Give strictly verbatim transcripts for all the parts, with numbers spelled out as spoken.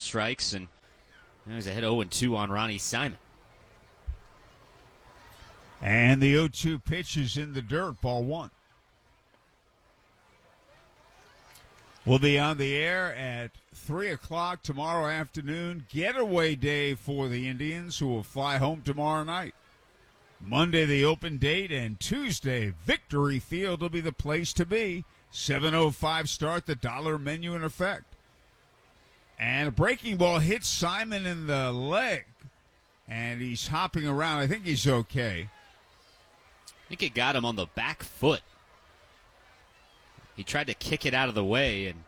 strikes, and he's ahead oh and two on Ronnie Simon. And the oh two pitch is in the dirt, ball one. We'll be on the air at three o'clock tomorrow afternoon. Getaway day for the Indians, who will fly home tomorrow night. Monday, the open date, and Tuesday, Victory Field will be the place to be. seven oh five start, the dollar menu in effect. And a breaking ball hits Simon in the leg, and he's hopping around. I think he's okay. I think it got him on the back foot. He tried to kick it out of the way and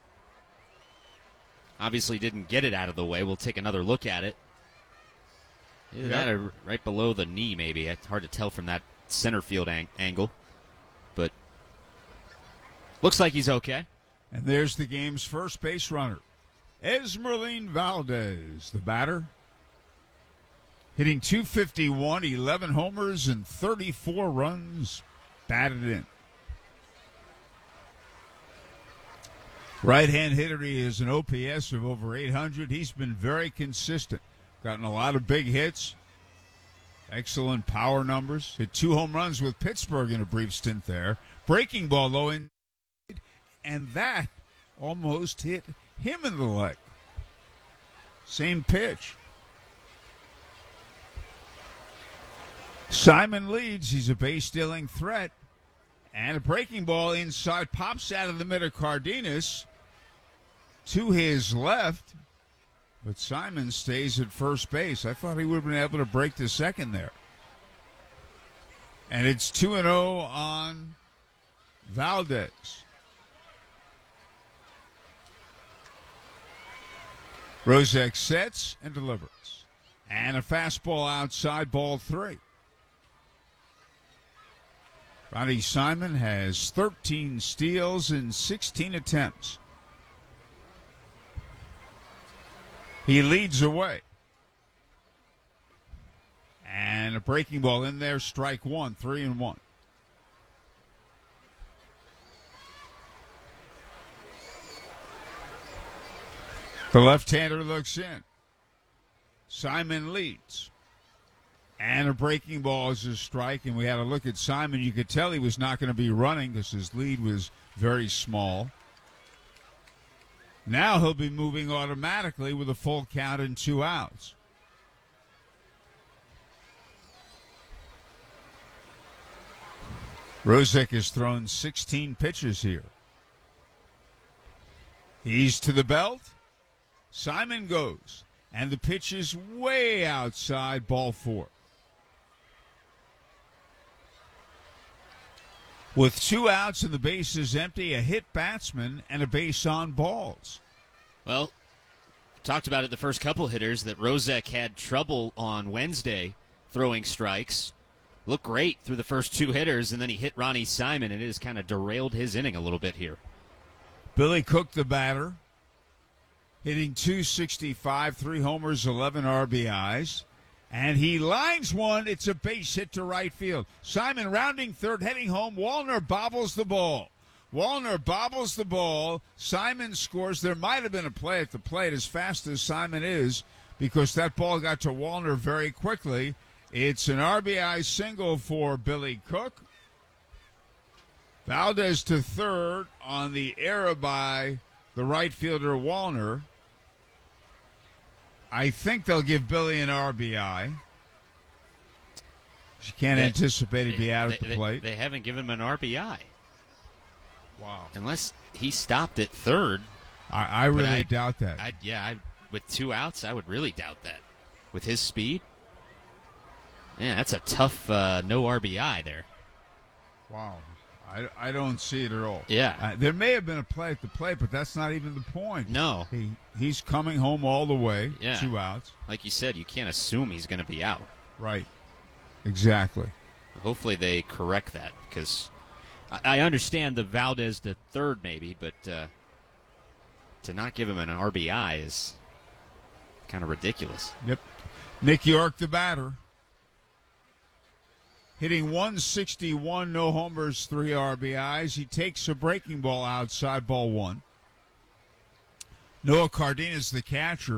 obviously didn't get it out of the way. We'll take another look at it. Either that or right below the knee, maybe. It's hard to tell from that center field ang- angle. But looks like he's okay. And there's the game's first base runner, Esmeralyn Valdez, the batter. Hitting two fifty-one, eleven homers, and thirty-four runs batted in. Right-hand hitter, he is an O P S of over eight hundred. He's been very consistent. Gotten a lot of big hits. Excellent power numbers. Hit two home runs with Pittsburgh in a brief stint there. Breaking ball low in, and that almost hit him in the leg. Same pitch. Simon leads. He's a base-stealing threat. And a breaking ball inside pops out of the middle of Cardenas to his left. But Simon stays at first base. I thought he would have been able to break the second there. And it's two and oh on Valdez. Rozek sets and delivers. And a fastball outside, ball three. Ronnie Simon has thirteen steals in sixteen attempts. He leads away. And a breaking ball in there, strike one, three and one. The left-hander looks in. Simon leads. And a breaking ball is a strike, and we had a look at Simon. You could tell he was not going to be running because his lead was very small. Now he'll be moving automatically with a full count and two outs. Rozek has thrown sixteen pitches here. He's to the belt. Simon goes, and the pitch is way outside, ball four. With two outs and the bases empty, a hit batsman and a base on balls. Well, talked about it the first couple hitters that Rozek had trouble on Wednesday throwing strikes. Looked great through the first two hitters, and then he hit Ronnie Simon, and it has kind of derailed his inning a little bit here. Billy Cook, the batter, hitting two sixty-five, three homers, eleven R B Is. And he lines one. It's a base hit to right field. Simon rounding third, heading home. Wallner bobbles the ball. Wallner bobbles the ball. Simon scores. There might have been a play at the plate as fast as Simon is because that ball got to Wallner very quickly. It's an R B I single for Billy Cook. Valdez to third on the error by the right fielder Wallner. I think they'll give Billy an R B I. She can't they, anticipate he'd be out they, at the they, plate. They haven't given him an R B I. Wow. Unless he stopped at third. I, I really I, doubt that. I, yeah, I, with two outs, I would really doubt that. With his speed. Yeah, that's a tough uh, no R B I there. Wow. I, I don't see it at all. Yeah. Uh, there may have been a play at the plate, but that's not even the point. No. He He's coming home all the way, yeah. two outs. Like you said, you can't assume he's going to be out. Right. Exactly. Hopefully they correct that because I, I understand the Valdez to third maybe, but uh, to not give him an R B I is kind of ridiculous. Yep. Nick York, the batter. Hitting one sixty-one, no homers, three R B Is. He takes a breaking ball outside, ball one. Noah Cardenas, the catcher.